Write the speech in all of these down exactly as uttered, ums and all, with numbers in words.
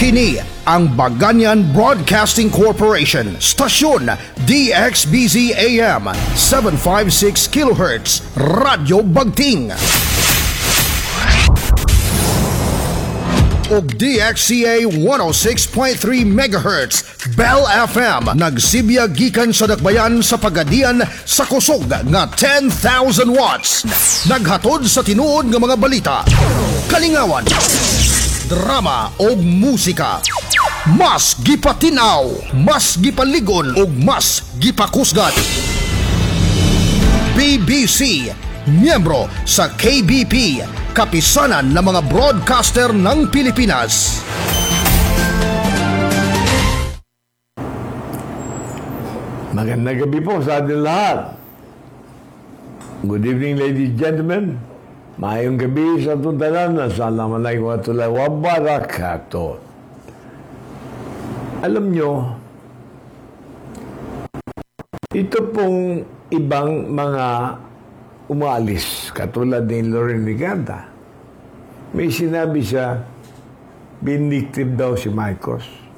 Kini ang Baganyan Broadcasting Corporation, stasyon D X B Z A M seven fifty-six kilohertz, Radyo Bagting. Og D X C A one oh six point three megahertz, Bell F M, nagsibya gikan sa dakbayan sa pagadian sa kusog nga ten thousand watts. Naghatod sa tinuod nga mga balita, kalingawan, drama o musika. Mas gipatinaw, mas gipaligon o mas gipakusgat. B B C, miyembro sa K B P, kapisanan ng mga broadcaster ng Pilipinas. Magandang gabi po sa ating lahat. Good evening, ladies and gentlemen. Mayong gabi sa tuntanan na Assalamualaikum warahmatullahi wabarakatuh. Alam nyo, ito pong ibang mga umalis, katulad ni Loren Ligada, may sinabi siya, vindictive daw si Marcos.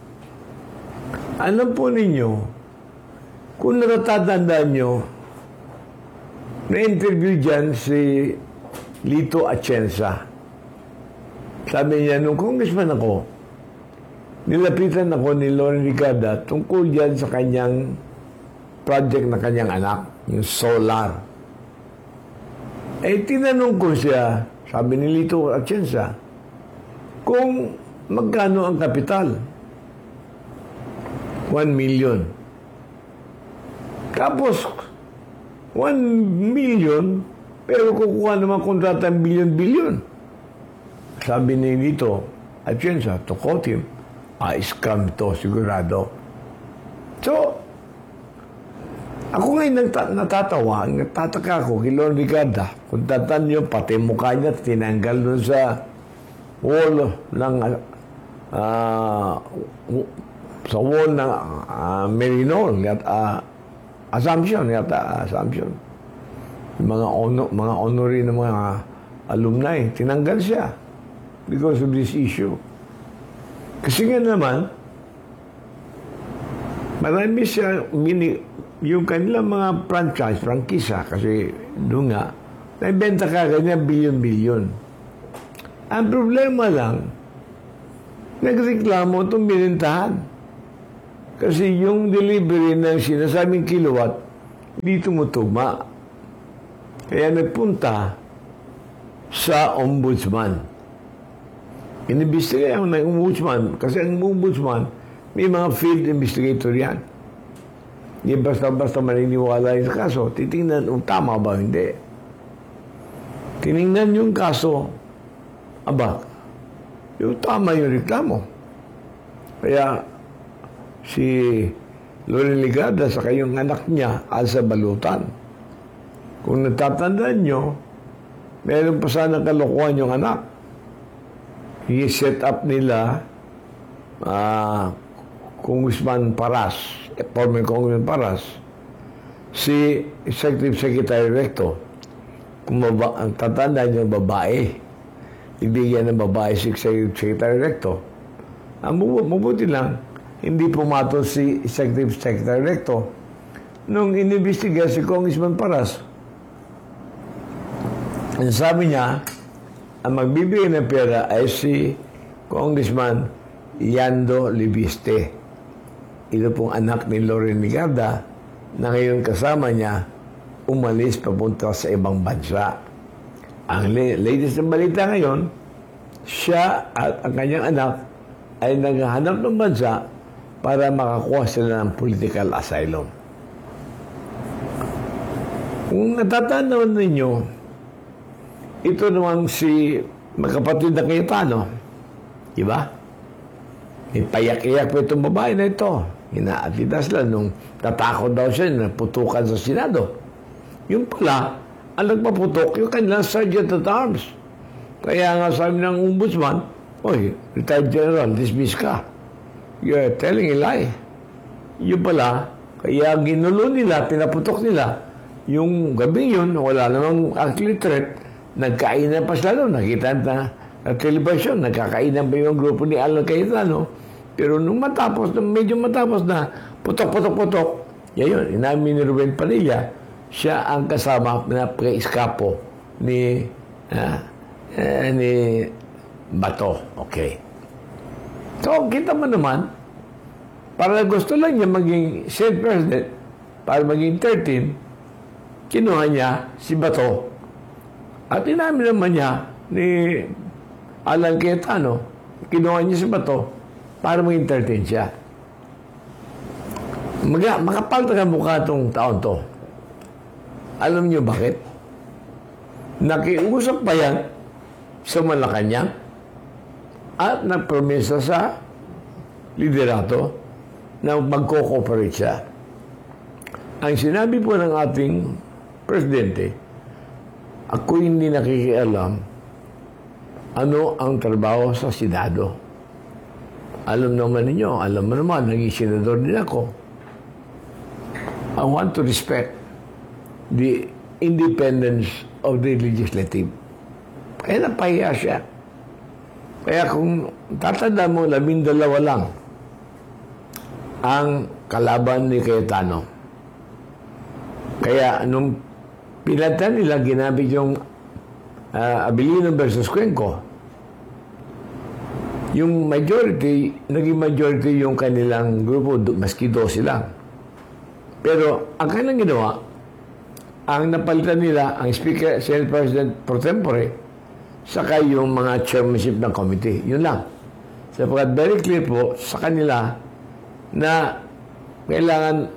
Alam po ninyo, kung natatandaan nyo, na-interview dyan si Lito Atienza. Sabi niya, nung congressman ako, nilapitan ako ni Loren Ligada tungkol dyan sa kanyang project na kanyang anak, yung solar. Eh, tinanong ko siya, sabi ni Lito Atienza, kung magkano ang kapital? One million. Tapos, one million, pero kukuha naman kontrata ng bilyon-bilyon. Sabi ni Lito Atienza, to quote him, ah, scam to, sigurado. So, ako ngayon nagta- natatawa, nagtataka ako kay Loren Ligada. Kung tatan nyo, pati mukha niya tinanggal dun sa wall ng uh, sa wall ng uh, Merino, at uh, Assumption, yata Assumption. Mga ono, mga honorary ng mga alumni, tinanggal siya because of this issue. Kasi nga naman, marami siya, mini, yung kanilang mga franchise, prangkisa, kasi doon nga, naibenta ka kanya bilyon-bilyon. Ang problema lang, nagreklamo itong binintahan. Kasi yung delivery ng sinasabing kilowatt, hindi tumutugma. Kaya nagpunta sa ombudsman. Inibestigayan ng ombudsman, kasi ang ombudsman, may mga field investigator yan. Hindi basta-basta maniniwala yung kaso. Titingnan kung tama ba hindi. Tiningnan yung kaso. Aba, yung tama yung reklamo. Kaya si Loren Ligada sa kayong anak niya, Alsa Balutan. Kung natatandaan nyo, meron pa sana kalokohan yung anak. I-set up nila uh, Congressman Paras, former Congressman Paras, si Executive Secretary Recto. Kung maba, ang tatandaan nyo, babae. Ibigyan ng babae si Executive Secretary Recto. Ang mabuti lang, hindi pumatol si Executive Secretary Recto. Nung inimbestiga si Congressman Paras, ang sabi niya, ang magbibigay ng pera ay si Congressman Yando Libiste. Ito pong anak ni Loren Ligada na ngayon kasama niya umalis papunta sa ibang bansa. Ang latest na balita ngayon, siya at ang kanyang anak ay naghahanap ng bansa para makakuha sila ng political asylum. Kung natatandaan ninyo, ito naman si magkapatid na Cayetano, di ba? Ipayak-iyak po itong babae na ito. Inaatitas lang nung tatakot daw siya, naputukan sa Senado. Yung pala, ang nagpaputok, yung kanilang Sergeant at Arms. Kaya nga sabi ng ombudsman, oy, retired general, dismiss ka. You're telling a lie. Yung pala, kaya ginulo nila, pinaputok nila. Yung gabi yun, wala namang actually threat, nagkainan pa sila doon. Nakita na at television, nagkakainan ba yung grupo ni Alan Cayetano? Pero nung matapos, nung medyo matapos na, putok-putok-putok, yun, inamin ni Ruben Padilla, siya ang kasama na pre-eskapo ni, ah, eh, ni Bato. Okay. So, kita mo naman, para gusto lang niya maging Senate President, para maging thirteen, kinuha niya si Bato. At inamin naman niya ni Alan Cayetano, kinuha niya si Bato para maging thirteen siya. Maga, makapal talaga mukha itong taon to. Alam niyo bakit? Nakiusap pa yan sa Malacanang at nagpromesa sa liderato na magko-cooperate siya. Ang sinabi po ng ating presidente, ako hindi nakikialam ano ang trabaho sa Senado. Alam naman ninyo, alam mo naman, naging senador din ako. I want to respect the independence of the legislative. Kaya napahiya siya. Kaya kung tatanda mo, labing dalawa lang ang kalaban ni Cayetano. Kaya nung pinatan nila, ginamit yung uh, Abilino versus Cuenco, yung majority, naging majority yung kanilang grupo, maski dose lang. Pero ang kanilang ginawa, ang napalitan nila, ang Speaker, Senate President pro tempore, saka yung mga chairmanship ng committee. Yun lang. Sapagkat very clear po sa kanila na kailangan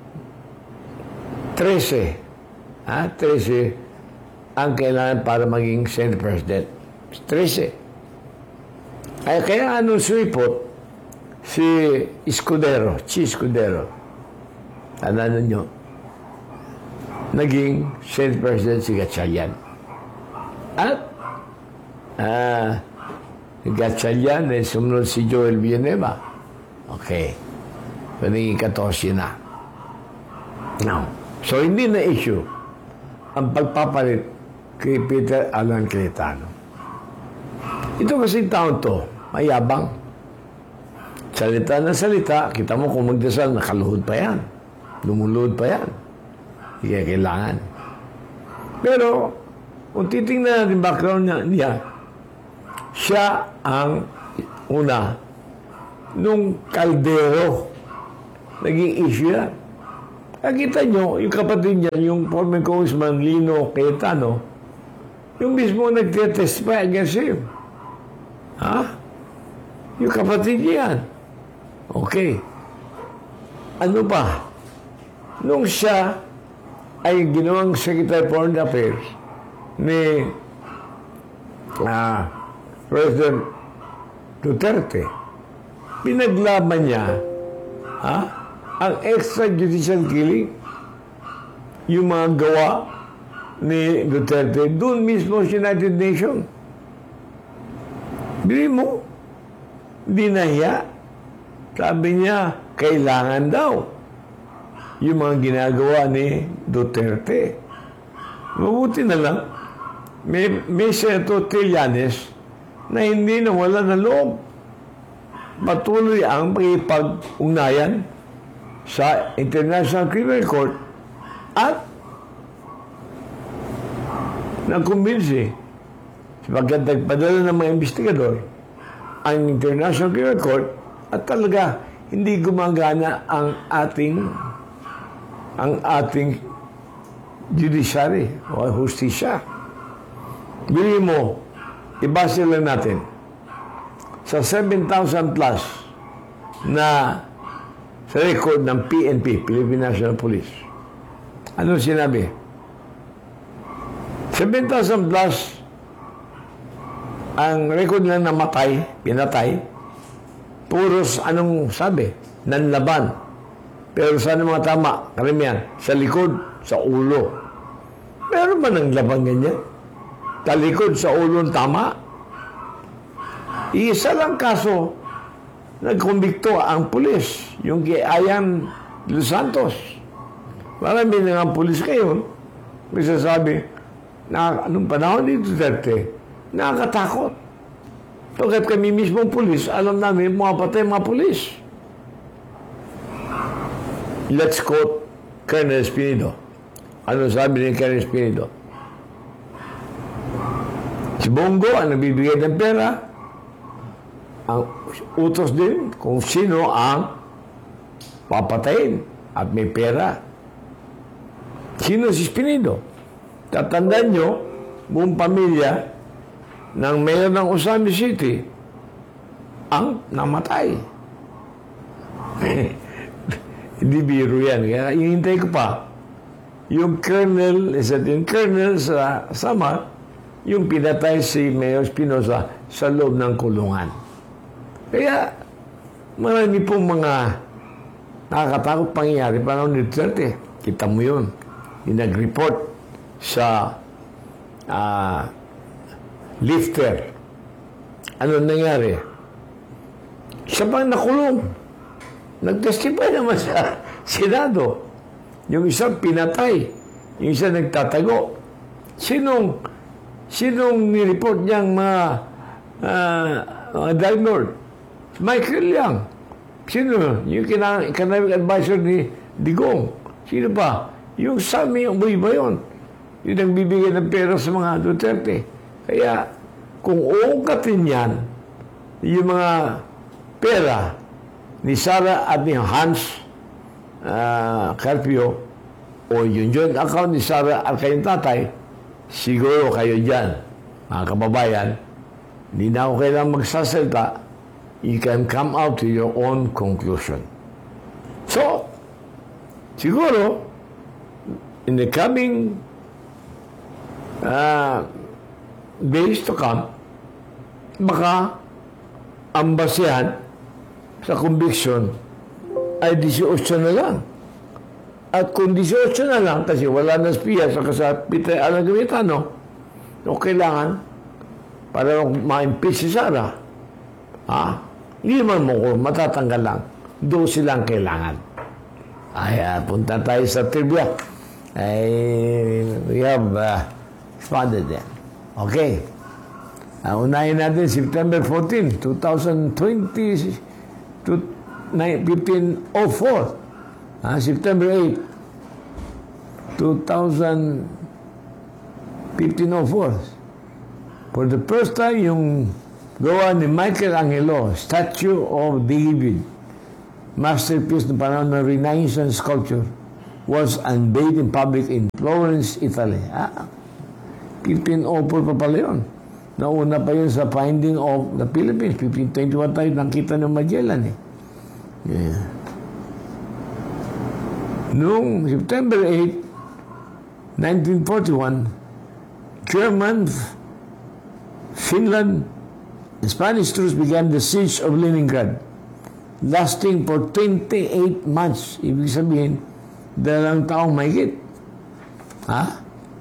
trese, ha? trese ang kailangan para maging Senate President. trese. Ay, kaya anong suipot si Escudero, si Escudero, tandaan nyo, naging Senate President si Gatchalian. At ah, Gatchalian ay sumunod si Joel Villanueva. Okay. So, naging fourteen na. Now, so hindi na issue ang pagpapalit kay Peter Alan Cayetano. Ito kasi taon to, mayabang. Salita na salita, kita mo kung magdasal, nakaluhod pa yan. Lumuluhod pa yan. Hindi kailangan. Pero, kung titingnan natin background niya, niya, siya ang una, nung kaldero, naging issue yan. Nakita nyo, yung kapatid niya, yung former Congressman Lino Cayetano, yung mismo nag-testify against him. Ha? Yung kapatid niya yan. Okay. Ano pa? Nung siya ay ginawang Secretary of Foreign Affairs ni uh, President Duterte, pinaglaban niya ha, ang extrajudicial killing, yung mga gawa ni Duterte doon mismo sa United Nations. Bili mo, di nahiya. Sabi niya, kailangan daw yung mga ginagawa ni Duterte. Mabuti na lang, may, may Senator Trillanes na hindi nawala ng loob. Patuloy ang pag-ugnayan sa International Criminal Court at nagkumbinsi sapagkat nagpadala ng mga investigador ang International Criminal Court at talaga hindi gumagana ang ating ang ating judiciary o hustisya. Bili mo, ibase lang natin sa seven thousand plus na sa record ng P N P, Philippine National Police. Ano sinabi? seven thousand plus ang record na namatay, pinatay, puros anong sabi? Nanlaban. Pero saan ang mga tama? Karamihan, sa likod, sa ulo. Meron ba nang laban ganyan? Talikod sa ulo ang tama? Isa lang kaso, nagkumbikto ang pulis, yung kay Ayan Los Santos. Marami na nga pulis kayo, may sasabi, na anong panahon ni Duterte, nakakatakot. Pagkat kami mismong pulis, alam namin mapatay mga pulis. Let's quote Colonel Espinido. Ano sabi ni Colonel Espinido? Si Bongo ang nagbibigay ng pera, ang utos din kung sino ang papatayin at may pera. Sino si Espinido? Tatandaan nyo, buong pamilya ng mayor ng Osami City ang namatay. Hindi biro yan. Kaya hihintay ko pa. Yung colonel, isa din colonel sa Samar, yung pinatay si Mayor Espinosa sa loob ng kulungan. Kaya marami pong mga nakakatakot pangyayari panahon ni Duterte. Kita mo yun. Yung nag-report sa uh, lifter. Ano nangyari? Siya pang nakulong. Nag-testify naman sa Senado. Yung isang pinatay. Yung isang nagtatago. Sinong sinong nireport niyang mga uh, mga drug lord? Michael Yang. Sino? Yung economic advisor ni Digong. Sino pa? Yung Sammy Uboy ba yun? Yung nagbibigay ng pera sa mga Duterte. Kaya, kung uungkatin yan, yung mga pera ni Sara at ni Hans uh, Carpio o yung joint account ni Sara at kayong tatay, siguro kayo dyan, mga kababayan, hindi na ako kailangan magsasalta, you can come out to your own conclusion. So, siguro, in the coming uh, days to come, baka ang basehan sa conviction ay eighteen na lang. At kung eighteen na lang, kasi wala na spiya sa kasapitay alang gamitano, o kailangan, para ma-impeach si Sara, ha? Hindi man mo ko, matatanggal lang. Doon silang kailangan. Ay, uh, punta tayo sa trivia. Ay, we have uh, responded then. Okay. Uh, unahin natin, September fourteenth, twenty twenty, to fifteen oh four. Uh, September eighth, fifteen oh four. For the first time, yung gawa ni Michelangelo, Statue of David, masterpiece ng panahon ng Renaissance sculpture, was unveiled in public in Florence, Italy. Ah, fifteen oh four pa pala yun. Nauna pa yun sa finding of the Philippines. fifteen twenty-one tayo nakita ng Magellan eh. Yeah. Noong September eighth, nineteen forty-one, German, Finland, and Spanish troops began the siege of Leningrad, lasting for twenty-eight months. Ibig sabihin, dalawang taong mahigit. Ha?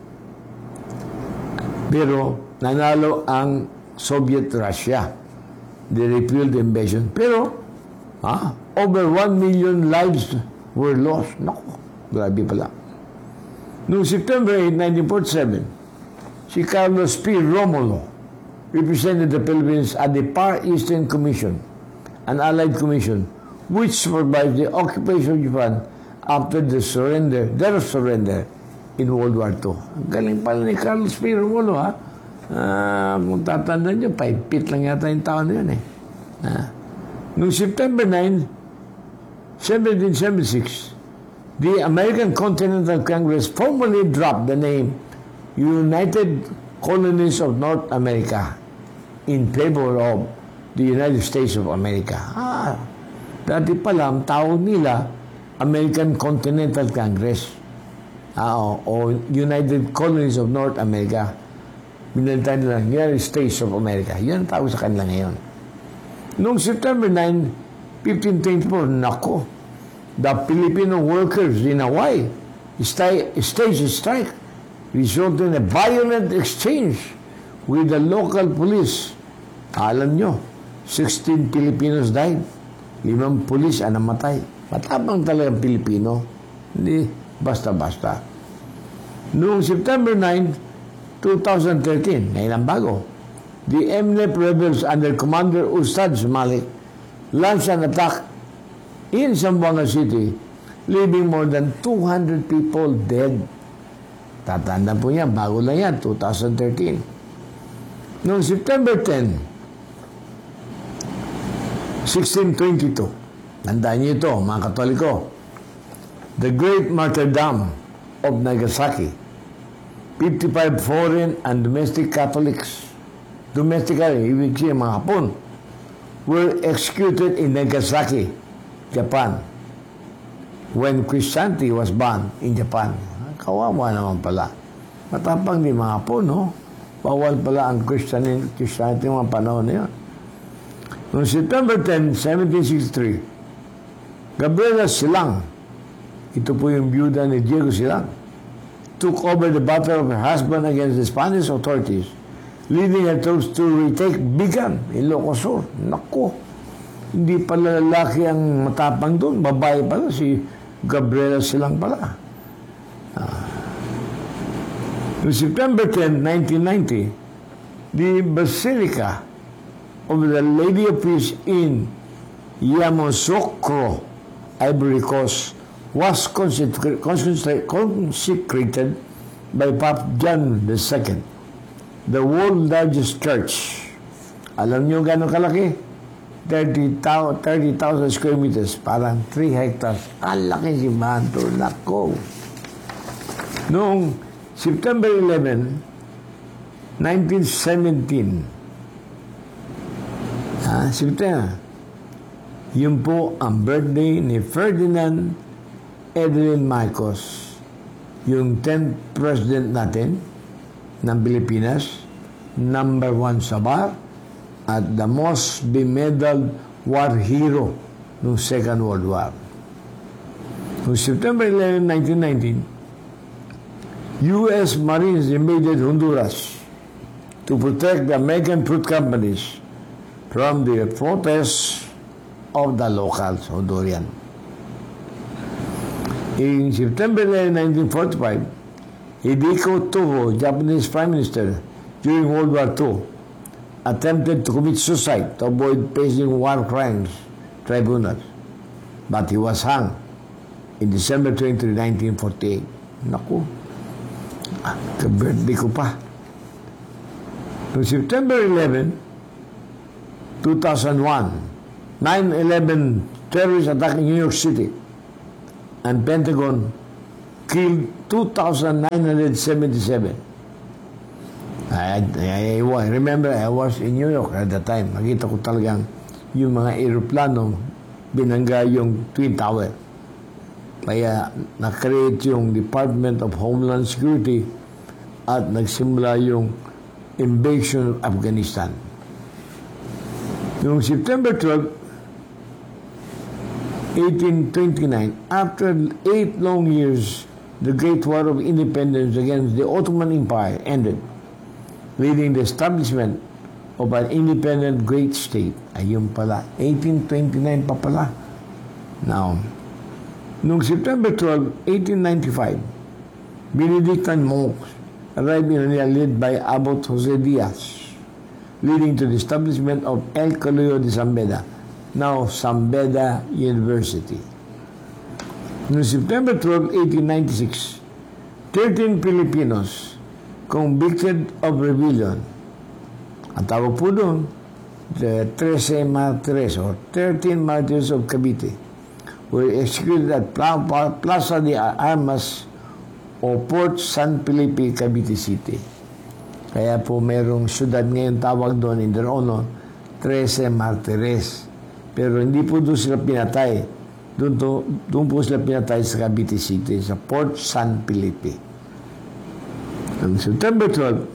Pero, nanalo ang Soviet Russia. They repelled the invasion. Pero, ha? Over one million lives were lost. Naku, grabe pala. Noong September eighth, nineteen forty-seven, si Carlos P. Romulo represented the Philippines at the Far Eastern Commission, an allied commission, which supervised the occupation of Japan after the surrender, their surrender in World War Two. Ang galing pala ni Carlos P. Romulo, ha? Uh, kung tatandaan nyo, five feet lang yata yung taon na yun, eh. Uh, noong September ninth, seventeen seventy-six, the American Continental Congress formally dropped the name United Colonies of North America in favor of the United States of America. Ah, dati pala, ang tawag nila, American Continental Congress. Ah, o, o United Colonies of North America. Binalitan nila, United States of America. Yan ang tawag sa kanila ngayon. Noong September ninth, fifteen twenty-four, nako, the Filipino workers in Hawaii staged a strike, resulting in a violent exchange with the local police. Alam nyo, sixteen Filipinos died. Limang pulis ang namatay. Matapang talagang Pilipino. Hindi basta-basta. Noong September ninth, twenty thirteen, ngayon ang bago, the M N E P rebels under Commander Ustad Malik launched an attack in Zamboanga City, leaving more than two hundred people dead. Tatanda po niya, bago lang yan, two thousand thirteen. Noong September tenth, sixteen twenty-two, tandaan niyo ito, mga Katoliko, the Great Martyrdom of Nagasaki, fifty-five foreign and domestic Catholics, domestically, ibig siya mga Hapon, were executed in Nagasaki, Japan, when Christianity was banned in Japan. Kawawa naman pala. Matapang di mga Hapon, no? Bawal pala ang Christianity, Christianity mga panahon na yun. Noong September tenth, seventeen sixty-three, Gabriela Silang, ito po yung byuda ni Diego Silang, took over the battle of her husband against the Spanish authorities, leading her troops to retake Bigan, Ilocos Sur. Naku, hindi pala lalaki ang matapang doon, babae pala, si Gabriela Silang pala. Ah. On September tenth, nineteen ninety, the Basilica of the Lady of Peace in Yamoussoukro, Ivory Coast, was consecrated, consecrated by Pope John the Second, the world's largest church. Alam niyo gano'ng kalaki? thirty thousand square meters, parang three hectares. Ang laki si Manto, nako. Noong September eleventh, nineteen seventeen, ah, September, yun po ang birthday ni Ferdinand Edelin Marcos, yung tenth president natin ng Pilipinas, number one sa bar, at the most bemedaled war hero ng Second World War. Noong September eleventh, nineteen nineteen, U S Marines invaded Honduras to protect the American fruit companies from the protests of the locals, Honduran. In September eleventh, nineteen forty-five, Hideko Toho, Japanese Prime Minister during World War Two, attempted to commit suicide to avoid facing war crimes tribunals, but he was hung in December twenty-third, nineteen forty-eight. Naku, ah, ka-birthday ko pa. On September eleventh, two thousand one, nine eleven terrorist attack in New York City, and Pentagon killed two thousand nine hundred seventy-seven. I, I, I remember I was in New York at that time. Nakita ko talagang yung mga aeroplano binangga yung Twin Tower. Kaya na-create yung Department of Homeland Security at nagsimula yung invasion of Afghanistan. Noong September twelfth, eighteen twenty-nine, after eight long years, the Great War of Independence against the Ottoman Empire ended, leading the establishment of an independent great state. Ayun pala, eighteen twenty-nine pa pala. Now, noong September twelfth, eighteen ninety-five, Benedictine monks arrived in Manila led by Abbot Jose Diaz, leading to the establishment of El Colegio de San Beda, now San Beda University. Noong September twelfth, eighteen ninety-six, thirteen Filipinos convicted of rebellion. Ang tawag po doon, the thirteen Martires or thirteen Martyrs of Cavite were executed at Plaza de Armas o Port San Felipe, Cavite City. Kaya po merong syudad ngayon tawag doon in their honor, thirteen Martires. Pero hindi po doon sila pinatay. Doon, to, doon po sila pinatay sa Cavite City, sa Port San Felipe. Noong September twelfth,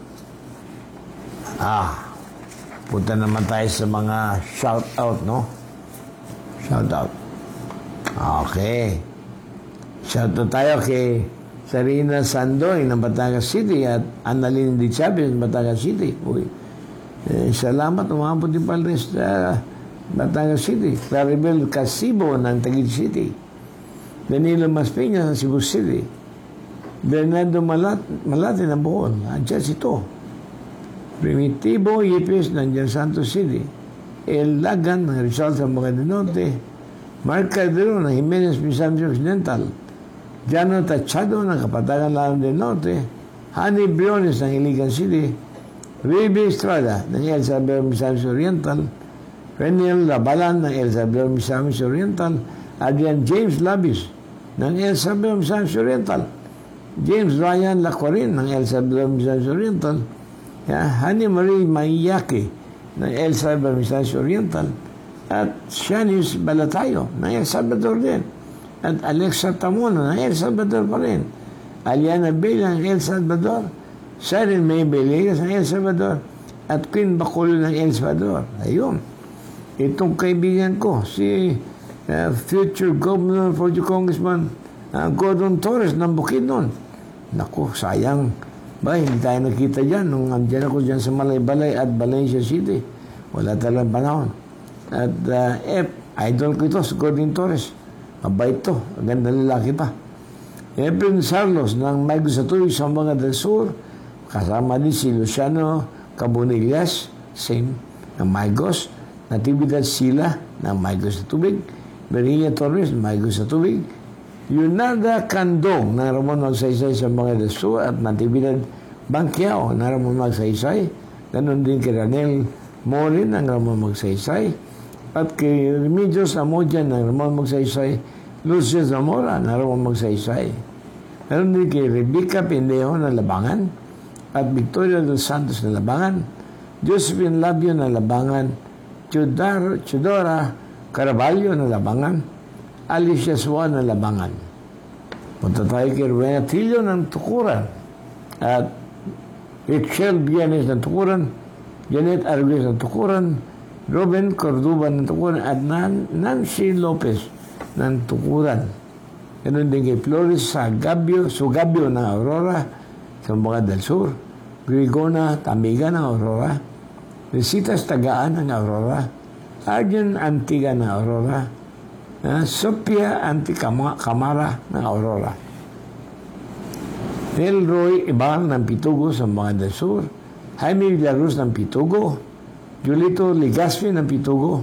ah, punta naman tayo sa mga shout-out, no? Shout-out. Okay. Shout-out tayo kay Sarina Sandoy ng Batangas City at Annalyn Di Chavez ng Batangas City. Uy, eh, salamat, umabot din pala sa Batangas City. Claribel Casibo ng Taguig City. Danilo Maspiña ng Cebu City. Bernardo Malat, Malate ng Bohol. Andiyan ito. Primitibo Yepes ng Jan Santos City, El Lagan ng Rizal sa mga Norte, Mark Calderon ng Jimenez Misamis Occidental, Jano Tachado ng Kapatagan Lalam del Norte, Hani Briones ng Iligan City, Ruby Estrada ng El Salvador Misamis Oriental, Reniel Labalan ng El Salvador Misamis Oriental, Adrian James Labis ng El Salvador Misamis Oriental, James Ryan Lacorin ng El Salvador Misamis Oriental, yeah, Hani Marie Mayaki ng El Salvador Misamis Oriental, at Shanice Balatayo ng El Salvador din, at Alexa Tamono ng El Salvador pa rin, Aliana Bela ng El Salvador, Sharon May Belegas ng El Salvador, at Queen Bacolio ng El Salvador. Ayun. Itong kaibigan ko, si uh, future Governor for the Congressman uh, Gordon Torres ng Bukidnon. Naku, sayang. Ba, hindi tayo nakita dyan nung andyan ako dyan sa Malaybalay at Valencia City. Wala talagang panahon. At uh, F, idol ko ito, si Gordon Torres. Mabait to. Maganda lalaki pa. Efren Sarlos ng Maygos sa Tubig sa mga del Sur. Kasama din si Luciano Cabonillas, same, ng Maygos. Natividad Sila ng Maygos sa Tubig. Maria Torres ng Maygos sa Tubig. Yunada Candong na Ramon Magsaysay sa mga del Sur at Natividad Banquiao na Ramon Magsaysay. Ganon din kay Ranel Morin ng Ramon Magsaysay. At kay Remedios Amodyan ng Ramon Magsaysay. Lucio Zamora ng Ramon Magsaysay. Ganon din kay Rebecca Pendejo ng Labangan. At Victoria dos Santos ng Labangan. Josephine Labio ng Labangan. Chudar, Chudora Caraballo ng Labangan. Alicia Suan ng Labangan. Punta tayo kay Rowena Tillo ng Tukuran. At Richelle Bianes ng Tukuran. Janet Arguez ng Tukuran. Robin Cordoba ng Tukuran. At Nan Nancy Lopez ng Tukuran. Ganun din kay Flores Sagabio, Sugabio ng Aurora sa mga del Sur. Grigona Tamiga ng Aurora. Resitas Tagaan ng Aurora. Arjun Antiga ng Aurora. Uh, Sophia Anticamara ng Aurora. Nelroy Ibang ng Pitugo sa mga del Sur. Jaime Villaruz ng Pitugo. Julito Ligaspi ng Pitugo.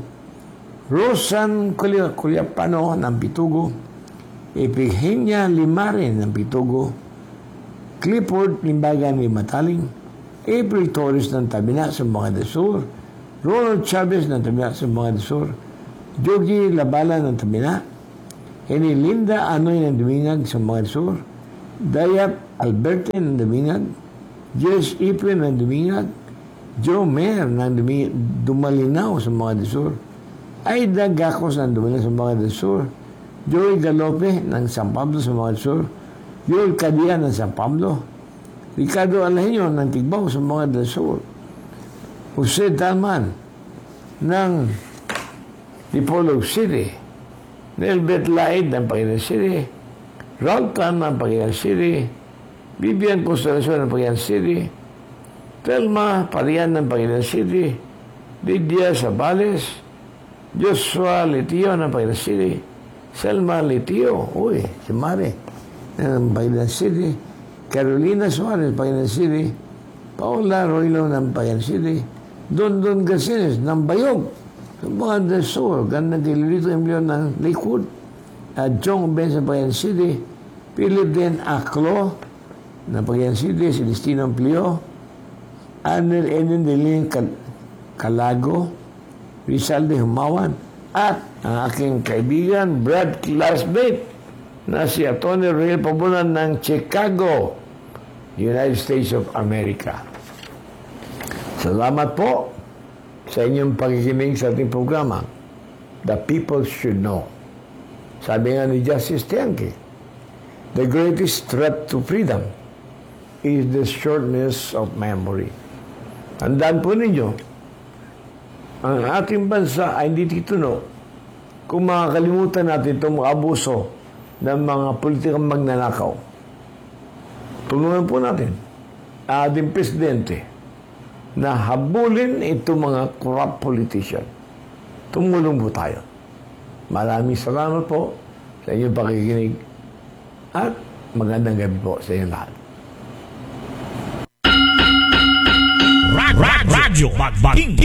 Rosan Culiapano ng Pitugo. Epigenia Limarin ng Pitugo. Clifford Limbagan ni Mataling. April Torres ng Tabina sa mga del Sur. Ronald Chavez ng Tabina sa mga del Sur. Jogi Labala ng Tabina. Henny Linda Anoy ng Duminag sa mga del Sur. Dayap Albertin ng Duminag. Jess Ipin ng Duminag. Joe Mayer ng Dumalinaw sa mga del Sur. Aida Gacos ng Dumalinaw sa mga del Sur. Joey Galope ng San Pablo sa mga del Sur. Joel Cadia ng San Pablo. Ricardo Alahenyo ng Tigbaw sa mga del Sur. Jose Dalman ng Dipolog City. Nelbet Laid ng Pangasinan City. Raul Tan ng Pangasinan City. Vivian Constelacion ng Pangasinan City. Telma Parian ng Pangasinan City. Lydia Sabales. Joshua Litio ng Pangasinan City. Selma Litio. Uy, si Mare ng Pangasinan City. Carolina Suarez, Pangasinan City. Paula Roilo ng Pangasinan City. Don Don Garcenes ng Bayog. Sa mga del Sur, ganda kay Lolito Emilio ng Lakewood. At Jong Ben sa Pangasinan City. Philip Den Aclo ng Pangasinan City. Celestino Amplio. Arnel Eden Delin Calago. Rizal de Humawan. At ang aking kaibigan, Brad classmate, na si Atty. Rael Pabunan ng Chicago, United States of America. Salamat po sa inyong pakikinig sa ating programa, The People Should Know. Sabi nga ni Justice Tiangke, the greatest threat to freedom is the shortness of memory. Tandaan po ninyo, ang ating bansa ay hindi tituno kung makakalimutan natin itong mga abuso ng mga politikang magnanakaw. Tulungan po natin ang ating presidente na habulin itong mga corrupt politician. Tumulong po tayo. Maraming salamat po sa inyong pakikinig at magandang gabi po sa inyo lahat. Rock, rock. Radyo Radyo Magbating